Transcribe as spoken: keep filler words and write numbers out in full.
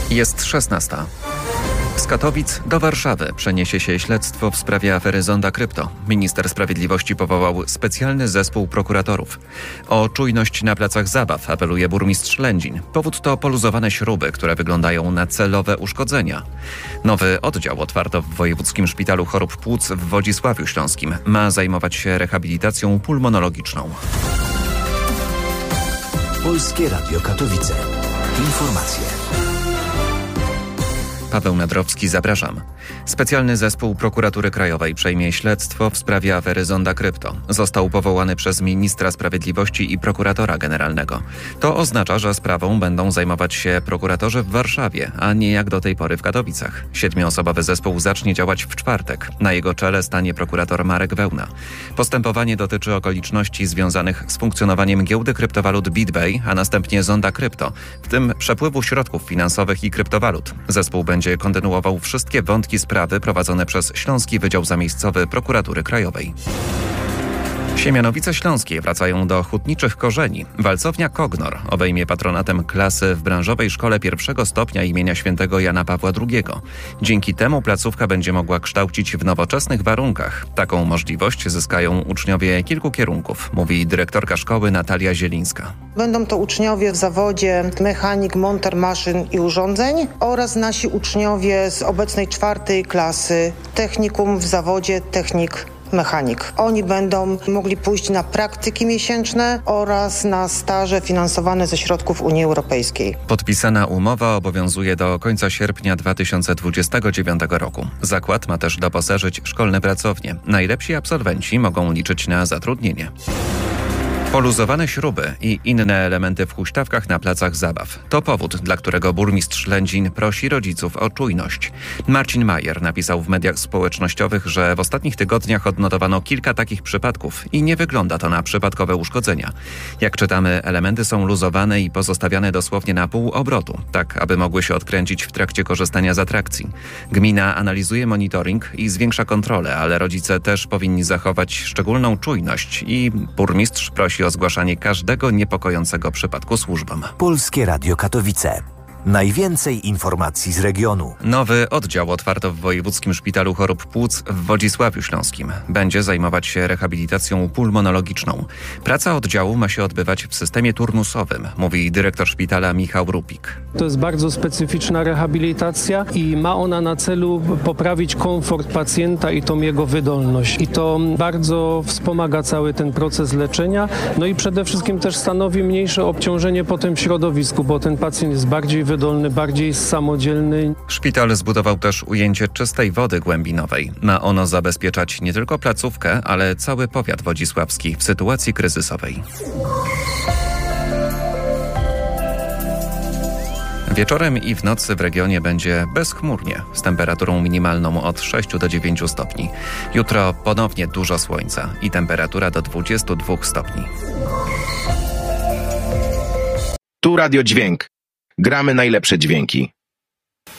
Jest szesnasta. Z Katowic do Warszawy przeniesie się śledztwo w sprawie afery Zonda Krypto. Minister Sprawiedliwości powołał specjalny zespół prokuratorów. O czujność na placach zabaw apeluje burmistrz Lędzin. Powód to poluzowane śruby, które wyglądają na celowe uszkodzenia. Nowy oddział otwarto w Wojewódzkim Szpitalu Chorób Płuc w Wodzisławiu Śląskim. Ma zajmować się rehabilitacją pulmonologiczną. Polskie Radio Katowice. Informacje. Paweł Nadrowski, zapraszam. Specjalny zespół Prokuratury Krajowej przejmie śledztwo w sprawie afery Zonda Krypto. Został powołany przez ministra sprawiedliwości i prokuratora generalnego. To oznacza, że sprawą będą zajmować się prokuratorzy w Warszawie, a nie jak do tej pory w Katowicach. Siedmioosobowy zespół zacznie działać w czwartek. Na jego czele stanie prokurator Marek Wełna. Postępowanie dotyczy okoliczności związanych z funkcjonowaniem giełdy kryptowalut BitBay, a następnie Zonda Krypto, w tym przepływu środków finansowych i kryptowalut. Zespół będzie będzie kontynuował wszystkie wątki sprawy prowadzone przez Śląski Wydział Zamiejscowy Prokuratury Krajowej. Siemianowice śląskie wracają do hutniczych korzeni. Walcownia Kognor obejmie patronatem klasy w branżowej szkole pierwszego stopnia imienia świętego Jana Pawła drugiego. Dzięki temu placówka będzie mogła kształcić w nowoczesnych warunkach. Taką możliwość zyskają uczniowie kilku kierunków, mówi dyrektorka szkoły Natalia Zielińska. Będą to uczniowie w zawodzie mechanik, monter maszyn i urządzeń oraz nasi uczniowie z obecnej czwartej klasy technikum w zawodzie technik mechanik. Oni będą mogli pójść na praktyki miesięczne oraz na staże finansowane ze środków Unii Europejskiej. Podpisana umowa obowiązuje do końca sierpnia dwa tysiące dwudziestego dziewiątego roku. Zakład ma też doposażyć szkolne pracownie. Najlepsi absolwenci mogą liczyć na zatrudnienie. Poluzowane śruby i inne elementy w huśtawkach na placach zabaw. To powód, dla którego burmistrz Lędzin prosi rodziców o czujność. Marcin Majer napisał w mediach społecznościowych, że w ostatnich tygodniach odnotowano kilka takich przypadków i nie wygląda to na przypadkowe uszkodzenia. Jak czytamy, elementy są luzowane i pozostawiane dosłownie na pół obrotu, tak aby mogły się odkręcić w trakcie korzystania z atrakcji. Gmina analizuje monitoring i zwiększa kontrolę, ale rodzice też powinni zachować szczególną czujność i burmistrz prosi o zgłaszanie każdego niepokojącego przypadku służbom. Polskie Radio Katowice. Najwięcej informacji z regionu. Nowy oddział otwarto w Wojewódzkim Szpitalu Chorób Płuc w Wodzisławiu Śląskim. Będzie zajmować się rehabilitacją pulmonologiczną. Praca oddziału ma się odbywać w systemie turnusowym, mówi dyrektor szpitala Michał Rupik. To jest bardzo specyficzna rehabilitacja i ma ona na celu poprawić komfort pacjenta i tą jego wydolność. I to bardzo wspomaga cały ten proces leczenia. No i przede wszystkim też stanowi mniejsze obciążenie potem w środowisku, bo ten pacjent jest bardziej wydolny, bardziej samodzielny. Szpital zbudował też ujęcie czystej wody głębinowej. Ma ono zabezpieczać nie tylko placówkę, ale cały powiat wodzisławski w sytuacji kryzysowej. Wieczorem i w nocy w regionie będzie bezchmurnie, z temperaturą minimalną od sześciu do dziewięciu stopni. Jutro ponownie dużo słońca i temperatura do dwudziestu dwóch stopni. Tu Radio Dźwięk. Gramy najlepsze dźwięki.